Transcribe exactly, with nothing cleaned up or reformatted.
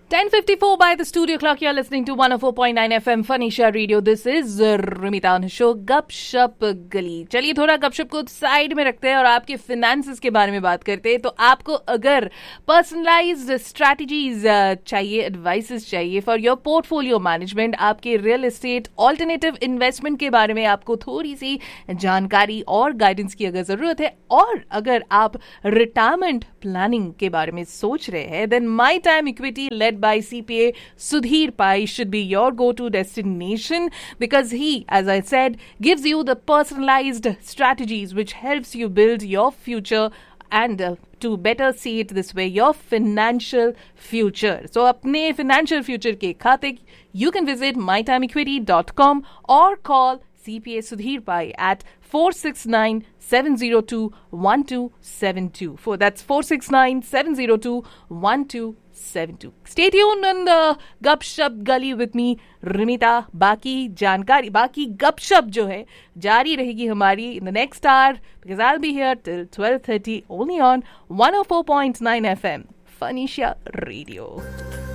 ten fifty-four by the studio clock. You're listening to one oh four point nine F M Phonisha Radio. This is Rimita on the show गपशप गली. चलिए थोड़ा गपशप को side में रखते हैं और आपके फिनेंसेस के बारे में बात करते हैं. तो आपको अगर पर्सनलाइज्ड स्ट्रैटेजीज चाहिए, एडवाइसेस चाहिए फॉर योर पोर्टफोलियो मैनेजमेंट, आपके रियल एस्टेट ऑल्टरनेटिव इन्वेस्टमेंट के बारे में आपको थोड़ी सी जानकारी और गाइडेंस की अगर जरूरत है, और अगर आप रिटायरमेंट प्लानिंग के बारे में सोच रहे हैं, then my time equity lead by C P A Sudhir Pai should be your go-to destination, because he, as I said, gives you the personalized strategies which helps you build your future and uh, to better see it this way, your financial future. So apne financial future ke khate you can visit my time equity dot com or call C P A Sudhir Pai at four six nine seven zero two one two seven two. For that's four six nine seven zero two one two seven two. Stay tuned on the गपशप गली with me, Rimita. बाकी जानकारी, बाकी गपशप जो है जारी रहेगी हमारी in the next hour, because I'll be here till twelve thirty only on one oh four point nine F M Phonisha Radio.